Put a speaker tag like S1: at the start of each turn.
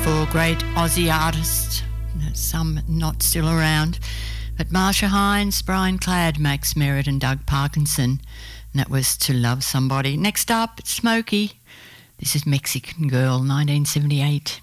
S1: for great Aussie artists, some not still around, but Marsha Hines, Brian Cladd, Max Merritt and Doug Parkinson, and that was To Love Somebody. Next up, Smokey. This is Mexican Girl, 1978.